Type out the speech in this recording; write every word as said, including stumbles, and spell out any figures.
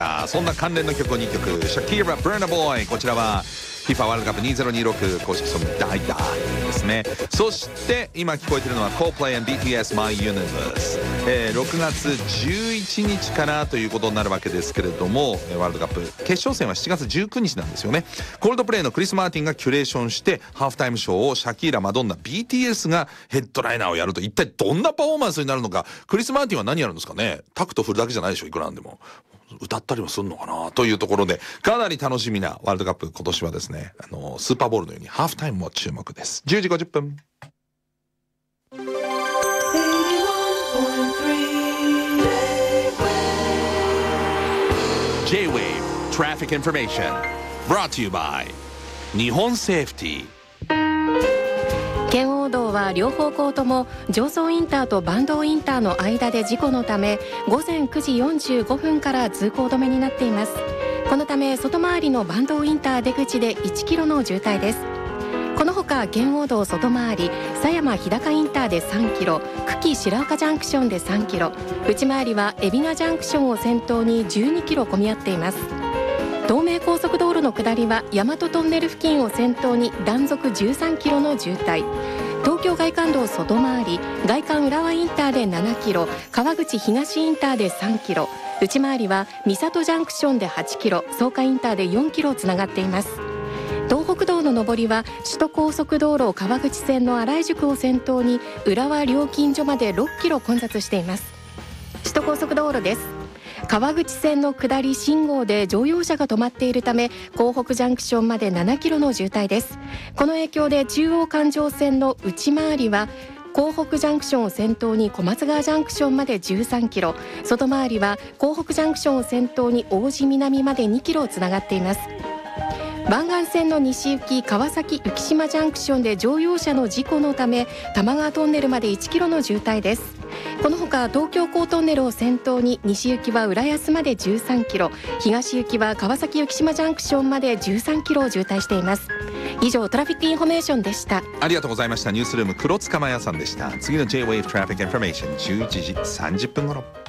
あそんな関連の曲をにきょく、シャキーラ・ブルナボーイ、こちらは FIFA ワールドカップにせんにじゅうろく公式ソング「ダイダイ」ですね。そして今聞こえてるのは Coldplay and ビーティーエス My Universe、えー、ろくがつじゅういちにちからということになるわけですけれども、ワールドカップ決勝戦はしちがつじゅうくにちなんですよね。コールドプレイのクリス・マーティンがキュレーションしてハーフタイムショーをシャキーラ・マドンナ ビーティーエス がヘッドライナーをやると、一体どんなパフォーマンスになるのか。クリス・マーティンは何やるんですかね。タクト振るだけじゃないでしょ、いくらなんでも。歌ったりはするのかなというところで、かなり楽しみなワールドカップ、今年はですね、あのスーパーボールのようにハーフタイムも注目です。じゅうじごじゅっぷん。J-Wave Traffic Information Brought to you by 日本セーフティー。 圏央道は両方向とも常総インターと坂東インターの間で事故のため、午前くじよんじゅうごふんから通行止めになっています。このため外回りの坂東インター出口でいちキロの渋滞です。このほか圏央道外回り狭山日高インターでさんキロ、久喜白岡ジャンクションでさんキロ、内回りは海老名ジャンクションを先頭にじゅうにキロ混み合っています。東名高速道路の下りは大和トンネル付近を先頭に断続じゅうさんキロの渋滞。東京外環道外回り外環浦和インターでななキロ、川口東インターでさんキロ、内回りは三郷ジャンクションではちキロ、草加インターでよんキロつながっています。東北道の上りは首都高速道路川口線の新井宿を先頭に浦和料金所までろっキロ混雑しています。首都高速道路です。川口線の下り信号で乗用車が止まっているため、港北ジャンクションまでななキロの渋滞です。この影響で中央環状線の内回りは港北ジャンクションを先頭に小松川ジャンクションまでじゅうさんキロ、外回りは港北ジャンクションを先頭に王子南までにキロつながっています。湾岸線の西行き川崎浮島ジャンクションで乗用車の事故のため玉川トンネルまでいちキロの渋滞です。このほか東京港トンネルを先頭に西行きは浦安までじゅうさんキロ、東行きは川崎浮島ジャンクションまでじゅうさんキロを渋滞しています。以上トラフィックインフォメーションでした。 ありがとうございました。ニュースルーム黒塚真也さんでした。次の J-Wave Traffic Information じゅういちじさんじゅっぷん頃。